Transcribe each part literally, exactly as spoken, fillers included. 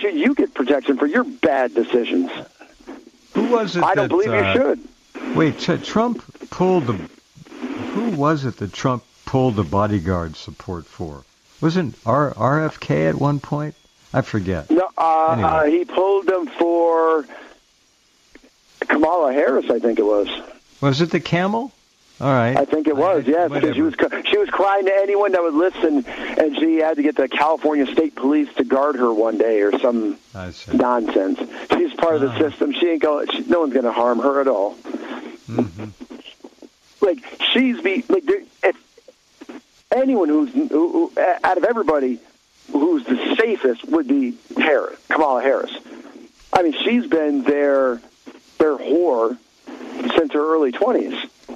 should you get protection for your bad decisions? Who was it I don't that, believe uh, you should. Wait, t- Trump pulled the... Who was it that Trump pulled the bodyguard support for? Wasn't R- RFK at one point? I forget. No, uh, anyway. uh, he pulled them for Kamala Harris, I think it was. Was it the camel? All right. I think it was, yes. Because she was she was crying to anyone that would listen, and she had to get the California State Police to guard her one day or some nonsense. She's part of the Uh-huh. system. She ain't going. She, no one's going to harm her at all. Mm-hmm. Like she's be like there- if anyone who's who, who, out of everybody who's the safest would be Harris, Kamala Harris. I mean, she's been their their whore since her early twenties.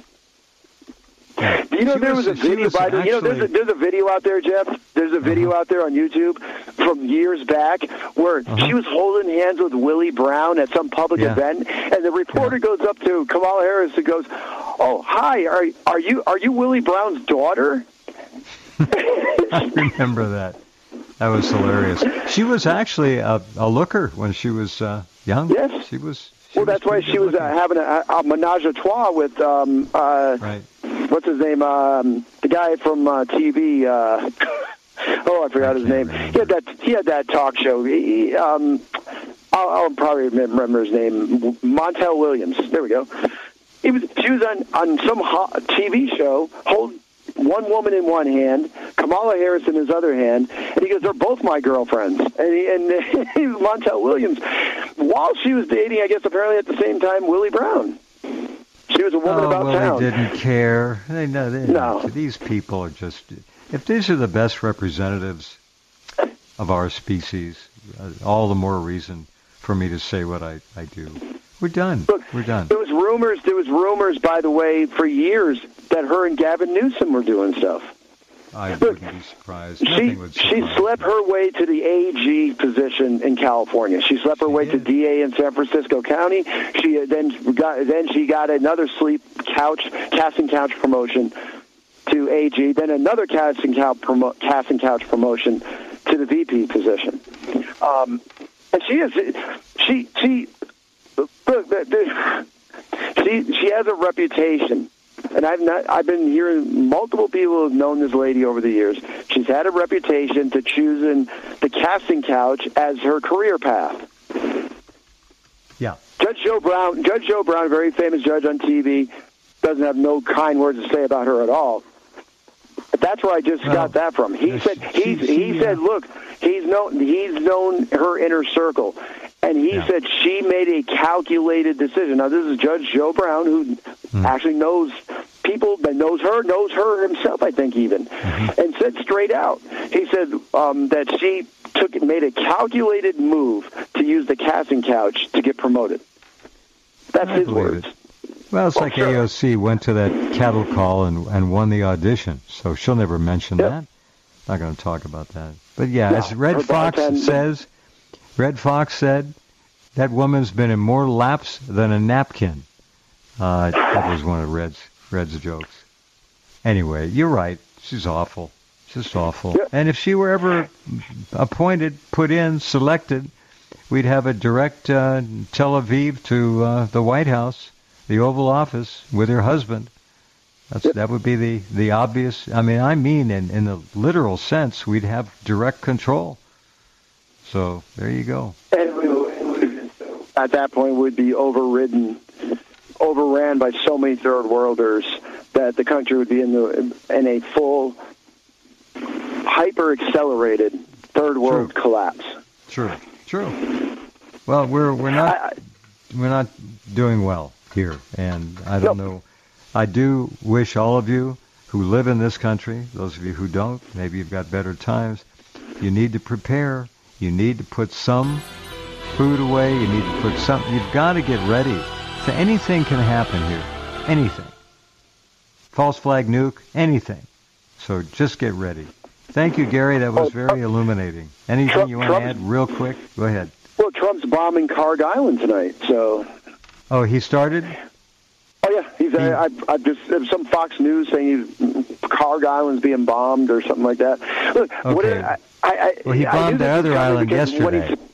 Do you know She there was- was, a she video was by the, you know there's a, actually- there's a video out there, Jeff. There's a video Uh-huh. out there on YouTube from years back where Uh-huh. she was holding hands with Willie Brown at some public Yeah. event, and the reporter goes up to Kamala Harris and goes, "Oh, hi, are are you are you Willie Brown's daughter?" I remember that. That was hilarious. She was actually a, a looker when she was uh, young. Yes. She was. She Well, was that's why pretty she was uh, good-looking. having a, a menage a trois with um uh Right. what's his name um the guy from uh, T V uh oh I forgot I his can't name remember. he had that he had that talk show he, he, um I'll, I'll probably remember his name Montel Williams there we go he was she was on on some hot T V show hold one woman in one hand, Kamala Harris in his other hand, and he goes, "They're both my girlfriends." And he, and he was Montel Williams, while she was dating, I guess apparently at the same time, Willie Brown. She was a woman oh, about well, town. they didn't care. They, no, they, No. These people are just. If these are the best representatives of our species, uh, all the more reason for me to say what I, I do. We're done. Look, We're done. There was rumors. There was rumors, by the way, for years that her and Gavin Newsom were doing stuff. I Look, wouldn't be surprised. She Nothing would she surprise slept me. her way to the A G position in California. She slept her She way to did. D A in San Francisco County. She then got then she got another sleep couch casting couch promotion to A G. Then another casting couch promo, casting couch promotion to the V P position. Um, and she is she she look, the, the, she she has a reputation. And I've not, I've been hearing multiple people have known this lady over the years. She's had a reputation to choosing the casting couch as her career path. Yeah. Judge Joe Brown, Judge Joe Brown, a very famous judge on T V, doesn't have no kind words to say about her at all. But that's where I just Well, got that from. He uh, said she- he she, he uh, said, look, he's known he's known her inner circle. And he Yeah. said she made a calculated decision. Now, this is Judge Joe Brown, who Hmm. actually knows people, that knows her, knows her himself, I think, even, Mm-hmm. and said straight out. He said um, that she took made a calculated move to use the casting couch to get promoted. That's I his believe words. it. Well, it's Oh, like sure. A O C went to that cattle call and, and won the audition, so she'll never mention Yep. that. Not going to talk about that. But yeah, No, as Red her Fox bartender- says, Red Fox said, that woman's been in more laps than a napkin. Uh, that was one of Red's Red's jokes. Anyway, you're right. She's awful. Just awful. Yep. And if she were ever appointed, put in, selected, we'd have a direct uh, Tel Aviv to uh, the White House, the Oval Office, with her husband. That's, Yep. That would be the, the obvious. I mean, I mean, in, in the literal sense, we'd have direct control. So there you go. And we would, at that point, would be overridden, overran by so many third worlders that the country would be in the in a full, hyper accelerated third world True. collapse. True. True. Well, we're we're not I, we're not doing well here, and I don't No. know. I do wish all of you who live in this country, those of you who don't, maybe you've got better times. You need to prepare. You need to put some food away. You need to put some. You've got to get ready. So anything can happen here. Anything. False flag nuke. Anything. So just get ready. Thank you, Gary. That was very illuminating. Anything Trump- you want to Trump- add real quick? Go ahead. well, Trump's bombing Carg Island tonight, so. Oh, he started? Oh yeah, he's. Uh, I, I just there was some Fox News saying he's Carg Island's being bombed or something like that. Look, what Okay. I, I, I, Well, he I bombed knew the this was other coming island because when he- yesterday.